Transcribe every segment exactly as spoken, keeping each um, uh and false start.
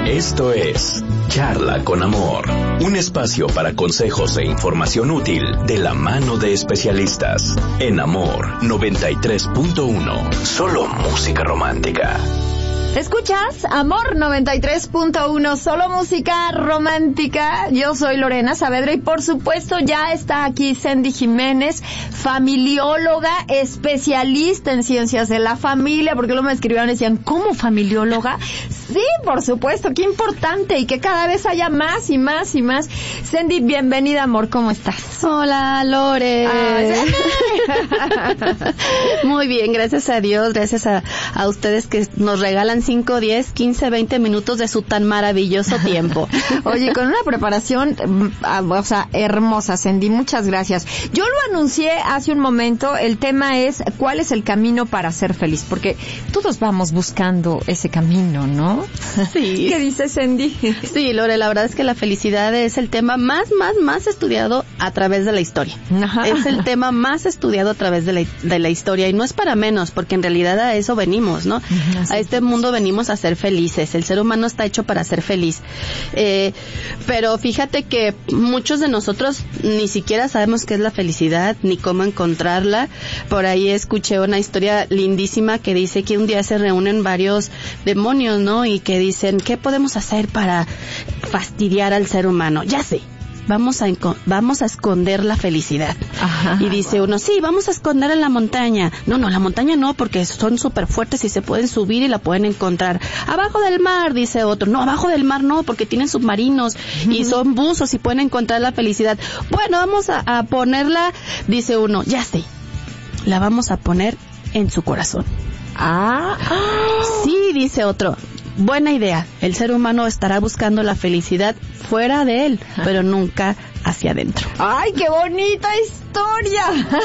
Esto es Charla con Amor, un espacio para consejos e información útil de la mano de especialistas. En Amor noventa y tres punto uno, solo música romántica. ¿Escuchas? Amor noventa y tres punto uno, solo música romántica. Yo soy Lorena Saavedra y por supuesto ya está aquí Sandy Jiménez, familióloga, especialista en ciencias de la familia, porque luego me escribieron y decían, ¿cómo familióloga? Sí, por supuesto, qué importante y que cada vez haya más y más y más. Sandy, bienvenida, amor, ¿cómo estás? Hola, Lore. Ah, muy bien, gracias a Dios, gracias a, a ustedes que nos regalan cinco, diez, quince, veinte minutos de su tan maravilloso tiempo. Oye, con una preparación, o sea, hermosa, Sandy, muchas gracias. Yo lo anuncié hace un momento, el tema es ¿cuál es el camino para ser feliz? Porque todos vamos buscando ese camino, ¿no? Sí. ¿Qué dice Sandy? Sí, Lore, la verdad es que la felicidad es el tema más, más, más estudiado a través de la historia. Ajá. Es el tema más estudiado a través de la, de la historia y no es para menos, porque en realidad a eso venimos, ¿no? Así a este es. mundo venimos a ser felices. El ser humano está hecho para ser feliz. Eh, pero fíjate que muchos de nosotros ni siquiera sabemos qué es la felicidad, ni cómo encontrarla. Por ahí escuché una historia lindísima que dice que un día se reúnen varios demonios, ¿no? Y que dicen, ¿qué podemos hacer para fastidiar al ser humano? Ya sé. Vamos a vamos a esconder la felicidad. Ajá. Y dice uno, sí, vamos a esconder en la montaña. No, no, la montaña no, porque son súper fuertes y se pueden subir y la pueden encontrar. Abajo del mar, dice otro. No, abajo del mar no, porque tienen submarinos uh-huh. y son buzos y pueden encontrar la felicidad. Bueno, vamos a, a ponerla, dice uno, ya sé, la vamos a poner en su corazón. Ah, sí, dice otro. Buena idea. El ser humano estará buscando la felicidad fuera de él, pero nunca hacia adentro. ¡Ay, qué bonita historia!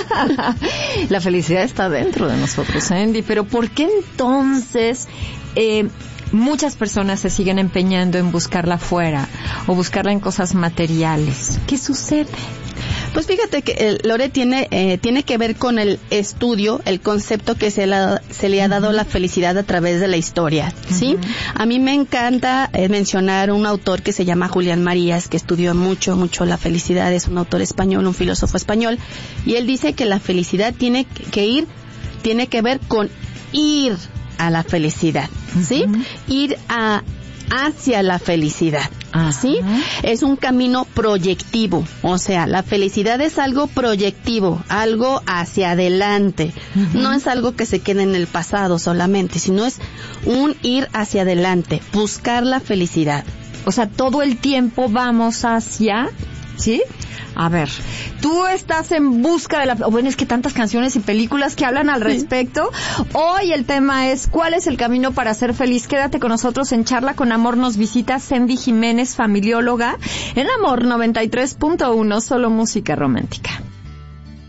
La felicidad está dentro de nosotros, Sandy. Pero ¿por qué entonces eh, muchas personas se siguen empeñando en buscarla fuera o buscarla en cosas materiales? ¿Qué sucede? Pues fíjate que eh, Lore tiene eh, tiene que ver con el estudio, el concepto que se, la, se le ha dado a la felicidad a través de la historia, ¿sí? Uh-huh. A mí me encanta eh, mencionar un autor que se llama Julián Marías, que estudió mucho, mucho la felicidad, es un autor español, un filósofo español, y él dice que la felicidad tiene que ir, tiene que ver con ir a la felicidad, ¿sí? Uh-huh. Ir a hacia la felicidad, ¿sí? Ajá. Es un camino proyectivo, o sea, la felicidad es algo proyectivo, algo hacia adelante, uh-huh. no es algo que se quede en el pasado solamente, sino es un ir hacia adelante, buscar la felicidad. O sea, todo el tiempo vamos hacia, ¿sí? A ver, tú estás en busca de la... Bueno, es que tantas canciones y películas que hablan al respecto. Sí. Hoy el tema es ¿cuál es el camino para ser feliz? Quédate con nosotros en Charla con Amor. Nos visita Sandy Jiménez, familióloga, en Amor noventa y tres punto uno, solo música romántica.